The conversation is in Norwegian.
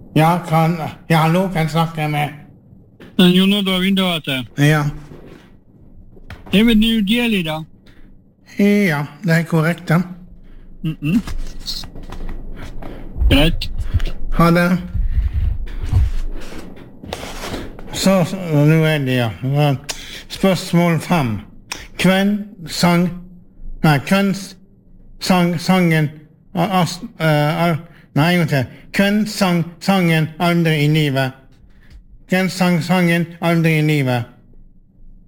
Ja, hallo, kan snakke med. Jon Oddvar Wintervater. Ja. Det er vel New Delhi, da? Ja, det er korrekt, da. Greit. Ha det. Så, nå er det, ja. Spørsmål 5. Hvem sang sangen Nei, en gang til. Hvem sang sangen Aldri i livet? Hvem sang sangen Aldri i livet?